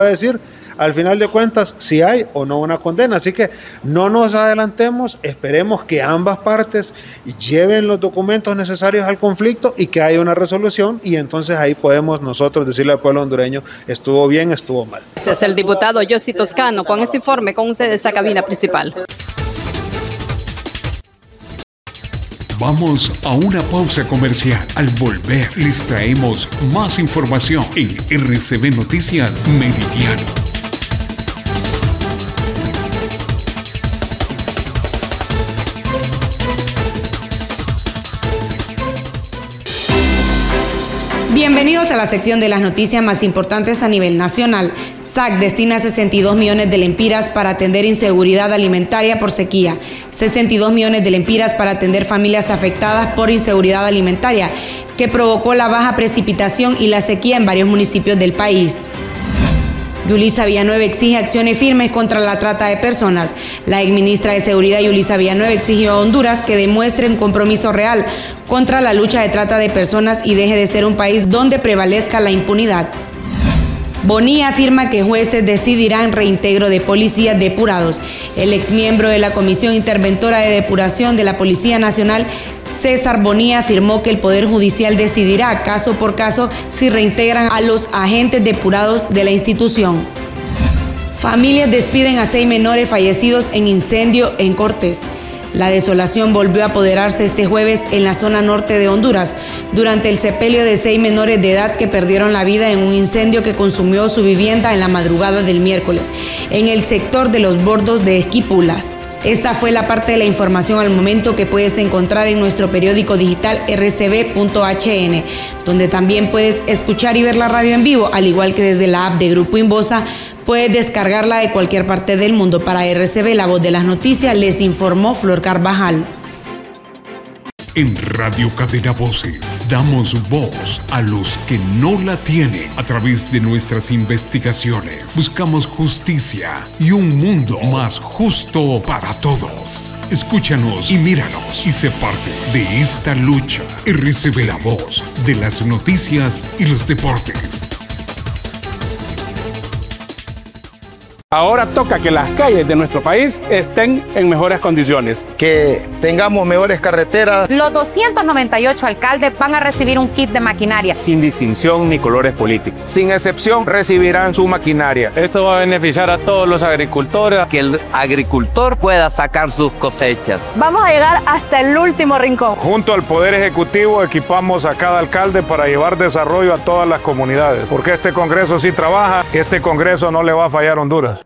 decir al final de cuentas si hay o no una condena. Así que no nos adelantemos, esperemos que ambas partes lleven los documentos necesarios al conflicto y que haya una resolución, y entonces ahí podemos nosotros decirle al pueblo hondureño estuvo bien, estuvo mal. Ese es el diputado Yossi Toscano con este informe con ustedes a cabina principal. Vamos a una pausa comercial. Al volver les traemos más información en RCB Noticias Meridiano. Bienvenidos a la sección de las noticias más importantes a nivel nacional. SAC destina 62 millones de lempiras para atender inseguridad alimentaria por sequía. 62 millones de lempiras para atender familias afectadas por inseguridad alimentaria, que provocó la baja precipitación y la sequía en varios municipios del país. Yulisa Villanueva exige acciones firmes contra la trata de personas. La exministra de Seguridad Yulisa Villanueva exigió a Honduras que demuestre un compromiso real contra la lucha de trata de personas y deje de ser un país donde prevalezca la impunidad. Bonilla afirma que jueces decidirán reintegro de policías depurados. El exmiembro de la Comisión Interventora de Depuración de la Policía Nacional, César Bonilla, afirmó que el Poder Judicial decidirá caso por caso si reintegran a los agentes depurados de la institución. Familias despiden a 6 menores fallecidos en incendio en Cortés. La desolación volvió a apoderarse este jueves en la zona norte de Honduras, durante el sepelio de 6 menores de edad que perdieron la vida en un incendio que consumió su vivienda en la madrugada del miércoles, en el sector de los Bordos de Esquipulas. Esta fue la parte de la información al momento que puedes encontrar en nuestro periódico digital rcb.hn, donde también puedes escuchar y ver la radio en vivo, al igual que desde la app de Grupo Inbosa. Puedes descargarla de cualquier parte del mundo. Para RCB, la voz de las noticias, les informó Flor Carvajal. En Radio Cadena Voces damos voz a los que no la tienen. A través de nuestras investigaciones buscamos justicia y un mundo más justo para todos. Escúchanos y míranos y sé parte de esta lucha. RCB, la voz de las noticias y los deportes. Ahora toca que las calles de nuestro país estén en mejores condiciones. Que tengamos mejores carreteras. Los 298 alcaldes van a recibir un kit de maquinaria. Sin distinción ni colores políticos. Sin excepción recibirán su maquinaria. Esto va a beneficiar a todos los agricultores. Que el agricultor pueda sacar sus cosechas. Vamos a llegar hasta el último rincón. Junto al Poder Ejecutivo equipamos a cada alcalde para llevar desarrollo a todas las comunidades. Porque este Congreso sí trabaja, este Congreso no le va a fallar a Honduras.